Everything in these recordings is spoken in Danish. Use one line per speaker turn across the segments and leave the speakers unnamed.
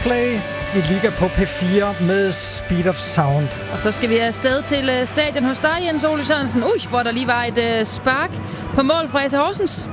Coldplay i Liga på P4 med Speed of Sound.
Og så skal vi afsted til stadion hos dig, Jens Ole Sørensen. Hvor der lige var et spark på mål fra AC Horsens.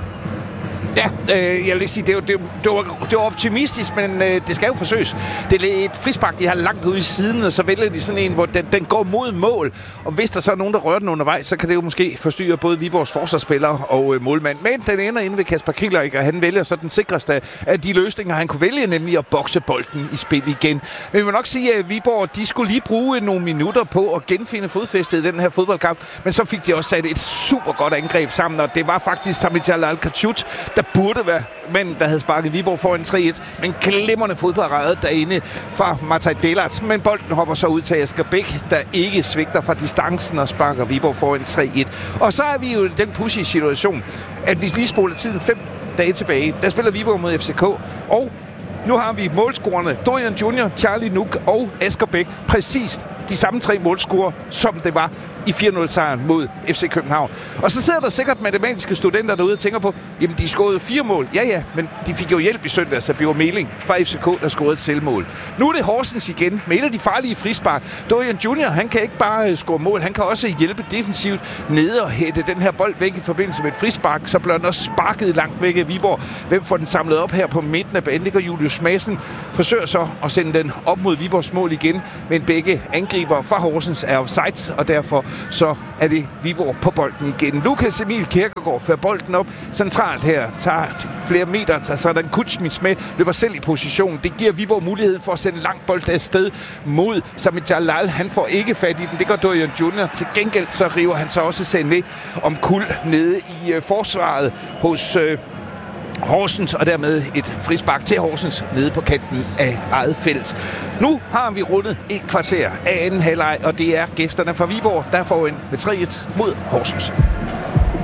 Ja, jeg vil ikke sige, det var optimistisk, men det skal jo forsøges. Det er et frispark, de har langt ude i siden, og så vælger de sådan en, hvor den går mod mål. Og hvis der så er nogen, der rører den undervejs, så kan det jo måske forstyrre både Viborgs forsvarsspillere og målmand. Men den ender inde ved Kasper Kieler, og han vælger så den sikreste af de løsninger, han kunne vælge, nemlig at bokse bolden i spil igen. Men vi må nok sige, at Viborg, de skulle lige bruge nogle minutter på at genfinde fodfæstet i den her fodboldkamp. Men så fik de også sat et super godt angreb sammen, og det var faktisk Sami Jalal Kachut, der burde være manden, der havde sparket Viborg foran 3-1. Men glimrende fodparade derinde fra Mataj Delart. Men bolden hopper så ud til Asger Bæk, der ikke svigter fra distancen og sparker Viborg foran 3-1. Og så er vi jo i den pussy situation, at hvis vi spoler tiden 5 dage tilbage, der spiller Viborg mod FCK, og nu har vi målscorerne Dorian Junior, Charlie Nuk og Asger Bæk. Præcis de samme 3 målscorer, som det var i 4-0-sejren mod FC København. Og så sidder der sikkert matematiske studenter derude og tænker på, jamen de scorede 4 mål. Ja, men de fik jo hjælp i søndags af Bjørn Meling fra FCK, der scorede et selvmål. Nu er det Horsens igen med et af de farlige frispark. Dorian Junior, han kan ikke bare score mål, han kan også hjælpe defensivt ned og hætte den her bold væk i forbindelse med et frispark. Så bliver den også sparket langt væk af Viborg. Hvem får den samlet op her på midten af banen? Det Julius Madsen forsøger så at sende den op mod Viborgs mål igen, men begge angriber fra Horsens er offside, og derfor så er det Viborg på bolden igen. Lukas Emil Kirkegaard fører bolden op centralt her, tager flere meter, tager sådan Kutsmits med, løber selv i position. Det giver Viborg muligheden for at sende langt bold afsted mod Sami Jalal. Han får ikke fat i den, det gør Dorian Junior. Til gengæld så river han så også Sané om kul nede i forsvaret hos Horsens, og dermed et frispark til Horsens nede på kanten af eget felt. Nu har vi rundet et kvarter af anden halvleg, og det er gæsterne fra Viborg, der får ind med 3-1 mod Horsens.